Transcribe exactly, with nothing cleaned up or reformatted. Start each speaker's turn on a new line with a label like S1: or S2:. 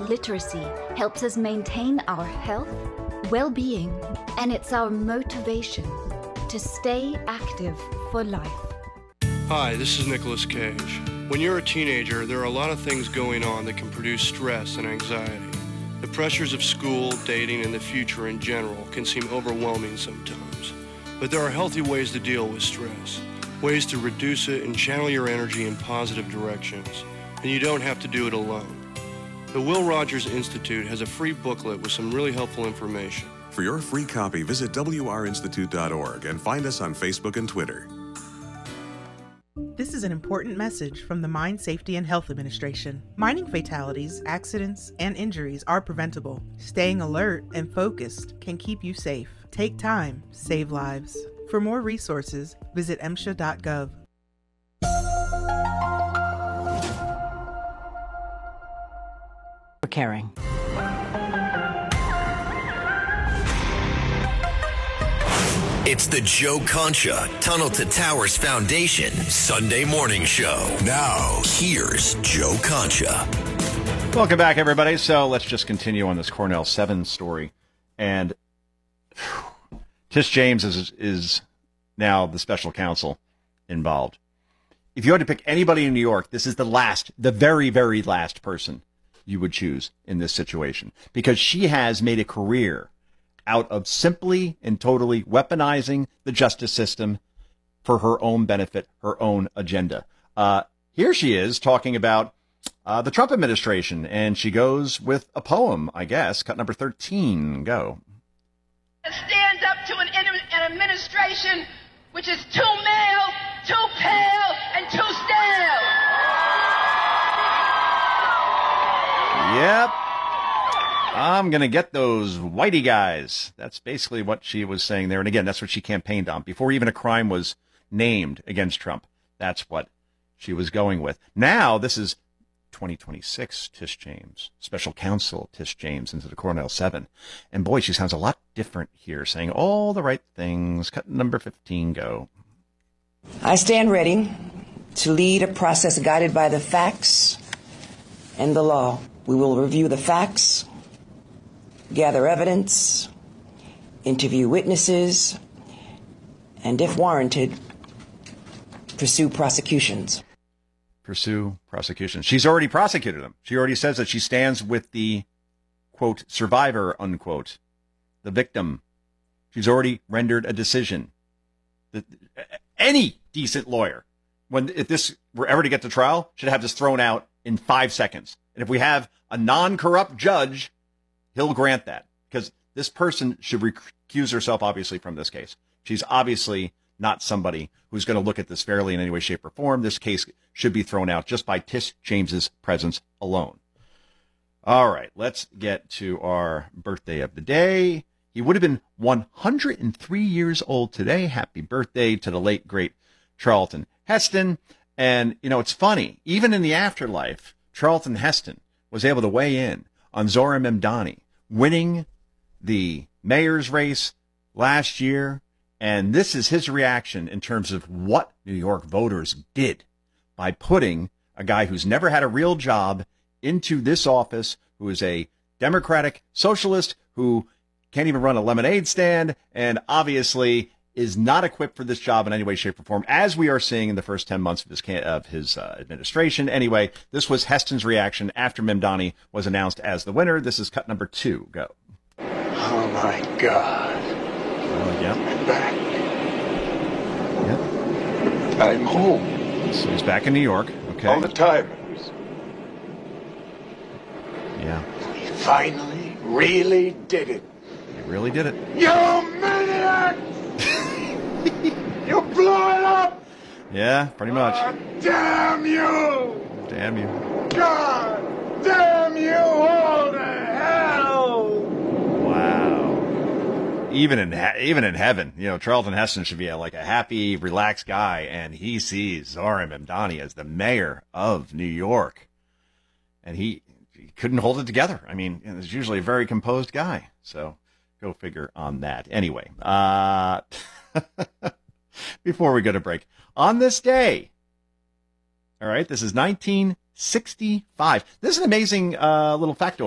S1: literacy helps us maintain our health, well-being, and it's our motivation to stay active for life.
S2: Hi, this is Nicolas Cage. When you're a teenager, there are a lot of things going on that can produce stress and anxiety. The pressures of school, dating, and the future in general can seem overwhelming sometimes. But there are healthy ways to deal with stress, ways to reduce it and channel your energy in positive directions. And you don't have to do it alone. The Will Rogers Institute has a free booklet with some really helpful information.
S3: For your free copy, visit W R institute dot org and find us on Facebook and Twitter.
S4: This is an important message from the Mine Safety and Health Administration. Mining fatalities, accidents, and injuries are preventable. Staying alert and focused can keep you safe. Take time, save lives. For more resources, visit M S H A dot gov.
S5: For caring.
S6: It's the Joe Concha Tunnel to Towers Foundation Sunday morning show. Now, here's Joe Concha.
S7: Welcome back, everybody. So let's just continue on this Cornell seven story. And whew, Tish James is, is now the special counsel involved. If you had to pick anybody in New York, this is the last, the very, very last person you would choose in this situation. Because she has made a career out of simply and totally weaponizing the justice system for her own benefit, her own agenda. Uh, here she is talking about uh, the Trump administration, and she goes with a poem, I guess. Cut number thirteen. Go.
S8: Stand up to an, an administration which is too male, too pale, and too stale.
S7: Yep. I'm going to get those whitey guys. That's basically what she was saying there. And again, that's what she campaigned on. Before even a crime was named against Trump, that's what she was going with. Now, this is twenty twenty-six Tish James, special counsel Tish James into the Cornell seven. And boy, she sounds a lot different here, saying all the right things. Cut number fifteen, go.
S9: I stand ready to lead a process guided by the facts and the law. We will review the facts, gather evidence, interview witnesses, and if warranted, pursue prosecutions.
S7: Pursue prosecutions. She's already prosecuted them. She already says that she stands with the, quote, survivor, unquote, the victim. She's already rendered a decision. That any decent lawyer, when if this were ever to get to trial, should have this thrown out in five seconds. And if we have a non-corrupt judge, he'll grant that, because this person should recuse herself, obviously, from this case. She's obviously not somebody who's going to look at this fairly in any way, shape, or form. This case should be thrown out just by Tish James's presence alone. All right, let's get to our birthday of the day. He would have been one hundred three years old today. Happy birthday to the late, great Charlton Heston. And, you know, it's funny, even in the afterlife, Charlton Heston was able to weigh in on Zohran Mamdani winning the mayor's race last year. And this is his reaction in terms of what New York voters did by putting a guy who's never had a real job into this office, who is a Democratic socialist who can't even run a lemonade stand and obviously is not equipped for this job in any way, shape, or form, as we are seeing in the first ten months of his of his uh, administration. Anyway, this was Heston's reaction after Mamdani was announced as the winner. This is cut number two. Go.
S10: Oh, my God.
S7: Oh, yeah.
S10: I'm back.
S7: Yeah.
S10: I'm home.
S7: So he's back in New York. Okay.
S10: All the time.
S7: Yeah.
S10: We finally really did it.
S7: He really did it.
S10: You maniac! You blew it up!
S7: Yeah, pretty much.
S10: Oh, damn you!
S7: Damn you.
S10: God damn you all to hell!
S7: Wow. Even in he- even in heaven, you know, Charlton Heston should be a, like a happy, relaxed guy, and he sees Zohran Mamdani as the mayor of New York. And he, he couldn't hold it together. I mean, he's usually a very composed guy. So go figure on that. Anyway, uh... before we go to break, on this day, all right, this is nineteen sixty-five. This is an amazing uh, little factoid.